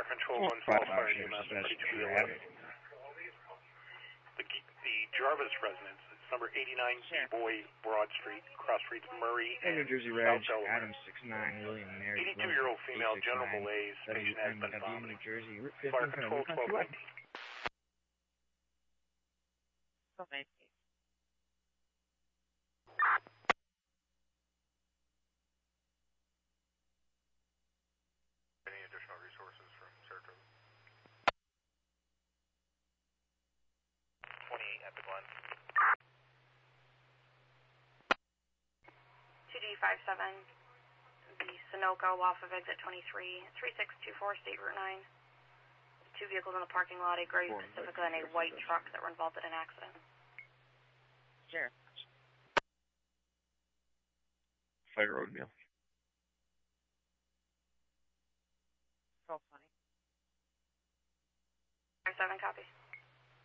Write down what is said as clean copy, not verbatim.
Control 1 Fall Fire EMS 3211. The Jarvis residence, it's number 89 Boy Broad Street, cross streets Murray and New Jersey South Reg, Delaware. Adam 69, William Mary. 82-year-old female, general malaise, patient has been vomiting. New Jersey, Route 15, Fire Control 1219. Any additional resources from Saratoga? 28 Epic Line. 2D57, the Sunoco off of exit 23, 3624 State Route 9. Two vehicles in the parking lot, a gray Pacifica and a white truck that were involved in an accident. Sure. Fire road meal. 1220. 57, copy.